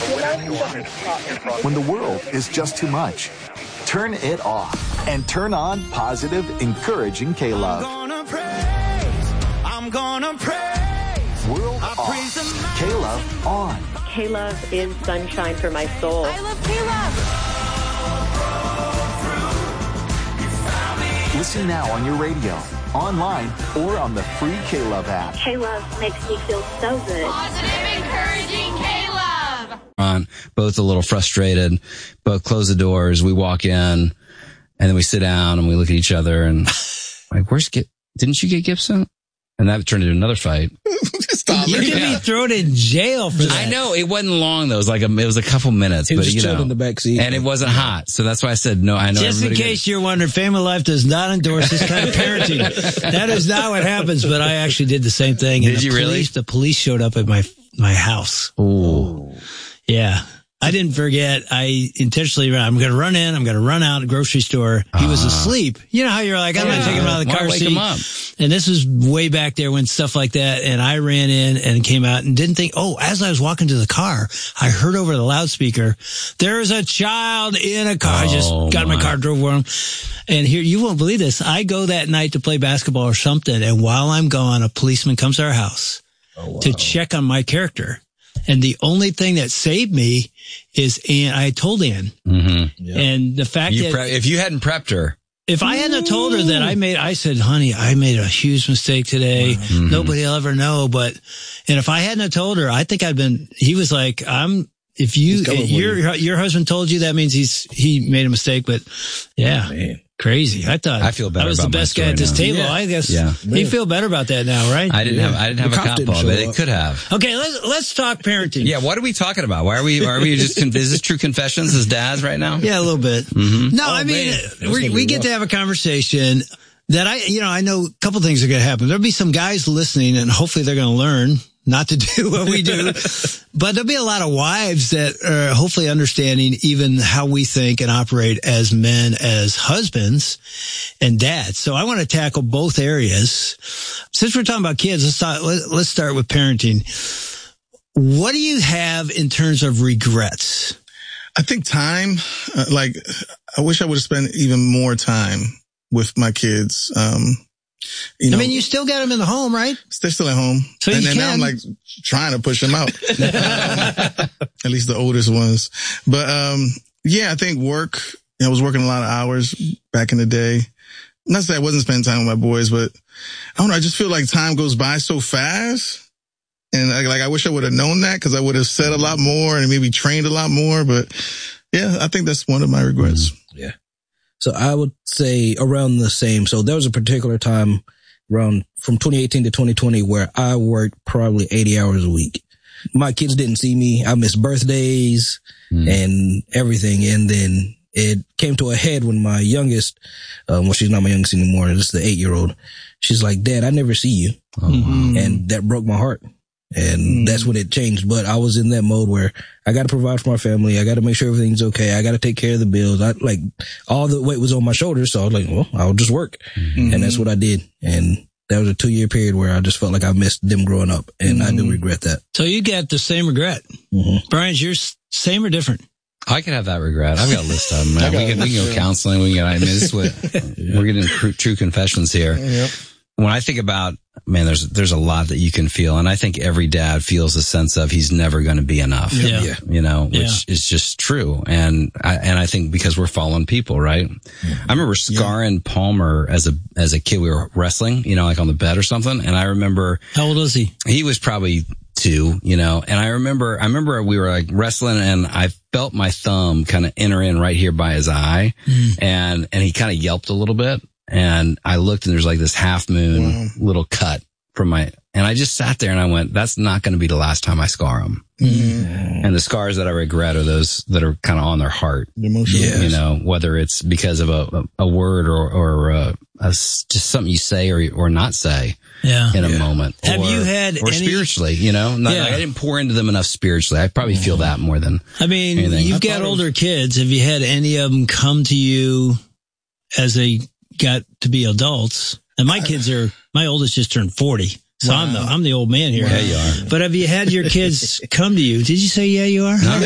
When the world is just too much, turn it off and turn on positive, encouraging K-Love. I'm gonna praise. World off. K-Love on. K-Love is sunshine for my soul. I love K-Love. Listen now on your radio, online, or on the free K-Love app. K-Love makes me feel so good. Positive, encouraging K-Love. On, both a little frustrated, both close the doors. We walk in, and then we sit down and we look at each other and like, didn't you get Gibson? And that turned into another fight. Stop you can be thrown in jail for that. I know it wasn't long though. It was a couple minutes. He was but just chilling in the back seat, and it wasn't hot. So that's why I said no. I know. Just in case you're wondering, Family Life does not endorse this kind of parenting. That is not what happens. But I actually did the same thing. Did you really? The police showed up at my house. Ooh. Yeah. I didn't forget. I intentionally ran. I'm going to run in. I'm going to run out of the grocery store. He was asleep. You know how you're like, I'm going to take him out of the car wake seat. him up. And this was way back there when stuff like that. And I ran in and came out and didn't think, as I was walking to the car, I heard over the loudspeaker, there's a child in a car. I just got in my car, drove for him. And here, you won't believe this. I go that night to play basketball or something. And while I'm gone, a policeman comes to our house to check on my character. And the only thing that saved me is Ann. I told Ann. Mm-hmm. Yeah. And the fact that if you hadn't prepped her. If I hadn't told her that I said, honey, I made a huge mistake today. Mm-hmm. Nobody will ever know. And if I hadn't told her, I think he was like, if your husband told you, that means he made a mistake. But yeah. Man. Crazy. I feel better. I was the best guy at this table. Yeah. I guess you feel better about that now, right? I didn't have a cop ball, but it could have. Okay, let's talk parenting. Yeah, what are we talking about? Why are we just, is this True Confessions as dads right now? Yeah, a little bit. Mm-hmm. No, we get to have a conversation that I know a couple things are going to happen. There'll be some guys listening and hopefully they're going to learn not to do what we do. But there'll be a lot of wives that are hopefully understanding even how we think and operate as men, as husbands and dads. So I want to tackle both areas. Since we're talking about kids, let's start with parenting. What do you have in terms of regrets? I think time, I wish I would have spent even more time with my kids. You still got them in the home, right? They're still at home. So now I'm trying to push them out. At least the oldest ones. But, I think work, I was working a lot of hours back in the day. Not to say I wasn't spending time with my boys, but I don't know. I just feel like time goes by so fast. And I wish I would have known that because I would have said a lot more and maybe trained a lot more. But yeah, I think that's one of my regrets. Yeah. So I would say around the same. So there was a particular time around from 2018 to 2020 where I worked probably 80 hours a week. My kids didn't see me. I missed birthdays and everything. And then it came to a head when my youngest, she's not my youngest anymore. This is the 8-year-old. She's like, Dad, I never see you. Oh, wow. And that broke my heart. And that's when it changed. But I was in that mode where I got to provide for my family. I got to make sure everything's okay. I got to take care of the bills. All the weight was on my shoulders. So I was like, well, I'll just work. Mm-hmm. And that's what I did. And that was a 2-year period where I just felt like I missed them growing up. And I do regret that. So you got the same regret. Mm-hmm. Brian's yours same or different? I could have that regret. I've got a list of them. We can go counseling. This is what we're getting True Confessions here. Yep. When I think about, there's a lot that you can feel. And I think every dad feels a sense of he's never going to be enough. Yeah. Which is just true. And I think because we're fallen people, right? Mm-hmm. I remember scarring Palmer as a kid. We were wrestling, on the bed or something. And I remember. How old was he? He was probably 2, and I remember we were wrestling and I felt my thumb kind of enter in right here by his eye. And he kind of yelped a little bit. And I looked and there's this half moon little cut from and I just sat there and I went, that's not going to be the last time I scar him. Mm. And the scars that I regret are those that are kind of on their heart. The emotional. Whether it's because of a word or just something you say or not say in a moment. Have you had or spiritually, I didn't pour into them enough spiritually. I probably feel that more than anything. You've got older kids. Have you had any of them come to you as they got to be adults? And my oldest just turned 40. So I'm the old man here. Yeah, you are. But have you had your kids come to you? Did you say, yeah, you are? No.